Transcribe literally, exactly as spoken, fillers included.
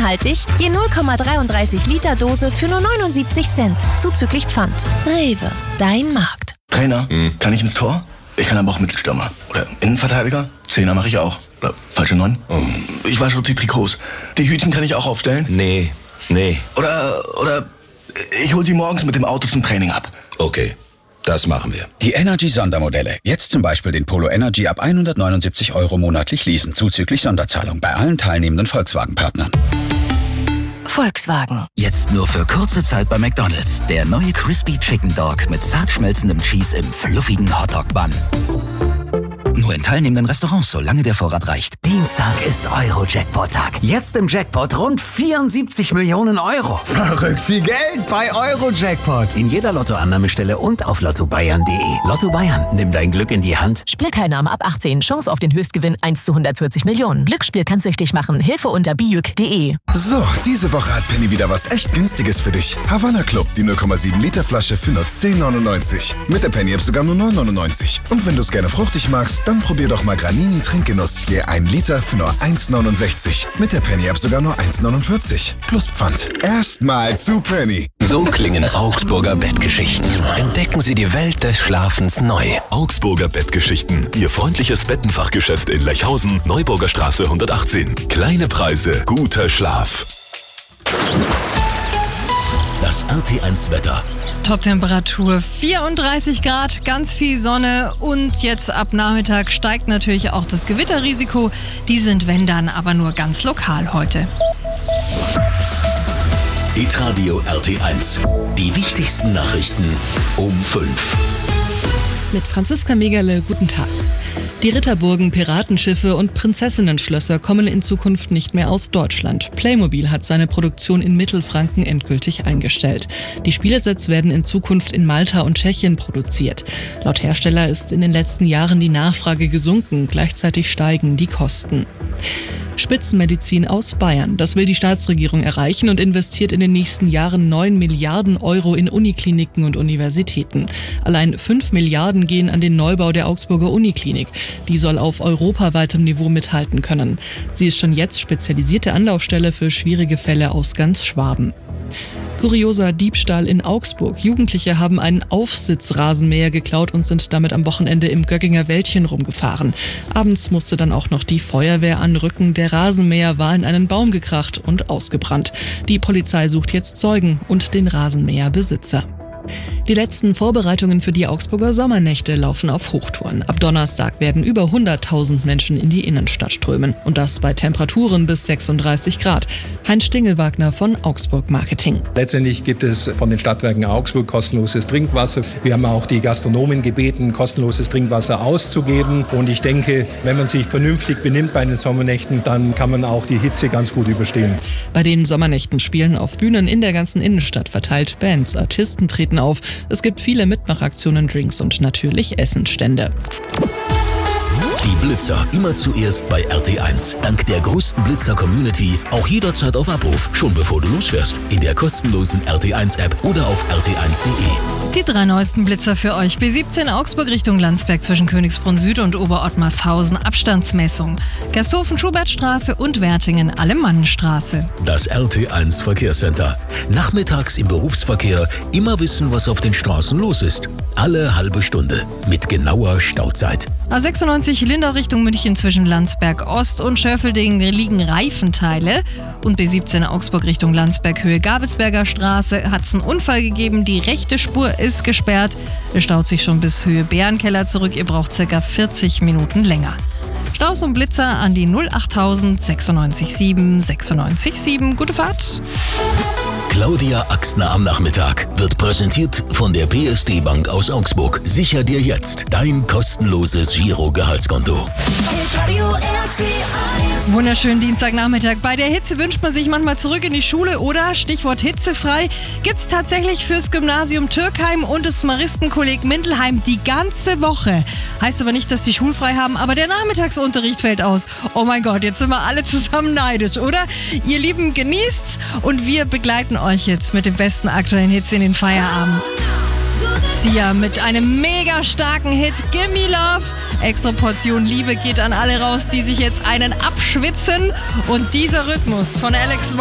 Nachhaltig, je null Komma dreiunddreißig Liter Dose für nur neunundsiebzig Cent, zuzüglich Pfand. Rewe, dein Markt. Trainer, Hm. kann ich ins Tor? Ich kann aber auch Mittelstürmer. Oder Innenverteidiger? Zehner mache ich auch. Oder falsche Neun? Oh. Ich wasche auch die Trikots. Die Hütchen kann ich auch aufstellen? Nee, nee. Oder, oder ich hol sie morgens mit dem Auto zum Training ab. Okay, das machen wir. Die Energy-Sondermodelle. Jetzt zum Beispiel den Polo Energy ab hundertneunundsiebzig Euro monatlich leasen, zuzüglich Sonderzahlung bei allen teilnehmenden Volkswagen-Partnern. Volkswagen. Jetzt nur für kurze Zeit bei McDonald's. Der neue Crispy Chicken Dog mit zart schmelzendem Cheese im fluffigen Hotdog-Bun. Nur in teilnehmenden Restaurants, solange der Vorrat reicht. Dienstag ist Euro-Jackpot-Tag. Jetzt im Jackpot rund vierundsiebzig Millionen Euro. Verrückt viel Geld bei Euro-Jackpot. In jeder Lottoannahmestelle und auf lotto bayern punkt de. Lotto Bayern, nimm dein Glück in die Hand. Spielteilnahme ab achtzehn. Chance auf den Höchstgewinn eins zu hundertvierzig Millionen. Glücksspiel kann süchtig machen. Hilfe unter biuk punkt de. So, diese Woche hat Penny wieder was echt Günstiges für dich. Havanna Club, die null Komma sieben Liter Flasche für nur zehn neunundneunzig. Mit der Penny-App sogar nur neun neunundneunzig. Und wenn du es gerne fruchtig magst, dann probier doch mal Granini Trinkgenuss. Je ein Liter für nur eins neunundsechzig. Mit der Penny-App sogar nur eins neunundvierzig. Plus Pfand. Erstmal zu Penny. So klingen Augsburger Bettgeschichten. Entdecken Sie die Welt des Schlafens neu. Augsburger Bettgeschichten. Ihr freundliches Bettenfachgeschäft in Lechhausen, Neuburger Straße hundertachtzehn. Kleine Preise, guter Schlaf. Das R T eins Wetter. Top-Temperatur vierunddreißig Grad, ganz viel Sonne und jetzt ab Nachmittag steigt natürlich auch das Gewitterrisiko. Die sind, wenn dann, aber nur ganz lokal heute. Hitradio R T eins. Die wichtigsten Nachrichten um fünf. Mit Franziska Megerle, guten Tag. Die Ritterburgen, Piratenschiffe und Prinzessinnenschlösser kommen in Zukunft nicht mehr aus Deutschland. Playmobil hat seine Produktion in Mittelfranken endgültig eingestellt. Die Spielesets werden in Zukunft in Malta und Tschechien produziert. Laut Hersteller ist in den letzten Jahren die Nachfrage gesunken, gleichzeitig steigen die Kosten. Spitzenmedizin aus Bayern. Das will die Staatsregierung erreichen und investiert in den nächsten Jahren neun Milliarden Euro in Unikliniken und Universitäten. Allein fünf Milliarden gehen an den Neubau der Augsburger Uniklinik. Die soll auf europaweitem Niveau mithalten können. Sie ist schon jetzt spezialisierte Anlaufstelle für schwierige Fälle aus ganz Schwaben. Kurioser Diebstahl in Augsburg. Jugendliche haben einen Aufsitzrasenmäher geklaut und sind damit am Wochenende im Göckinger Wäldchen rumgefahren. Abends musste dann auch noch die Feuerwehr anrücken. Der Rasenmäher war in einen Baum gekracht und ausgebrannt. Die Polizei sucht jetzt Zeugen und den Rasenmäherbesitzer. Die letzten Vorbereitungen für die Augsburger Sommernächte laufen auf Hochtouren. Ab Donnerstag werden über hunderttausend Menschen in die Innenstadt strömen. Und das bei Temperaturen bis sechsunddreißig Grad. Heinz Stingelwagner von Augsburg Marketing. Letztendlich gibt es von den Stadtwerken Augsburg kostenloses Trinkwasser. Wir haben auch die Gastronomen gebeten, kostenloses Trinkwasser auszugeben. Und ich denke, wenn man sich vernünftig benimmt bei den Sommernächten, dann kann man auch die Hitze ganz gut überstehen. Bei den Sommernächten spielen auf Bühnen in der ganzen Innenstadt verteilt Bands, Artisten treten auf. Es gibt viele Mitmachaktionen, Drinks und natürlich Essenstände. Die Blitzer immer zuerst bei R T eins. Dank der größten Blitzer-Community auch jederzeit auf Abruf, schon bevor du losfährst. In der kostenlosen R T eins App oder auf r t eins punkt de. Die drei neuesten Blitzer für euch. B siebzehn Augsburg Richtung Landsberg zwischen Königsbrunn Süd und Oberottmarshausen. Abstandsmessung. Gersthofen-Schubertstraße und Wertingen Alemannenstraße. Das R T eins Verkehrscenter. Nachmittags im Berufsverkehr immer wissen, was auf den Straßen los ist. Alle halbe Stunde mit genauer Stauzeit. A sechsundneunzig Lindau Richtung München zwischen Landsberg Ost und Schöffelding liegen Reifenteile. Und B siebzehn Augsburg Richtung Landsberg Höhe Gabelsberger Straße hat es einen Unfall gegeben. Die rechte Spur ist gesperrt. Es staut sich schon bis Höhe Bärenkeller zurück. Ihr braucht ca. vierzig Minuten länger. Staus und Blitzer an die null achttausend sechsundneunzig sieben sechsundneunzig sieben. Gute Fahrt! Claudia Axner am Nachmittag wird präsentiert von der P S D Bank aus Augsburg. Sicher dir jetzt dein kostenloses Giro-Gehaltskonto. Wunderschönen Dienstagnachmittag. Bei der Hitze wünscht man sich manchmal zurück in die Schule oder, Stichwort hitzefrei, gibt es tatsächlich fürs Gymnasium Türkheim und das Maristenkolleg Mindelheim die ganze Woche. Heißt aber nicht, dass die schulfrei haben, aber der Nachmittagsunterricht fällt aus. Oh mein Gott, jetzt sind wir alle zusammen neidisch, oder? Ihr Lieben, genießt's und wir begleiten euch jetzt mit dem besten aktuellen Hits in den Feierabend. Sia mit einem mega starken Hit, Gimme Love. Extra Portion Liebe geht an alle raus, die sich jetzt einen abschwitzen. Und dieser Rhythmus von Alex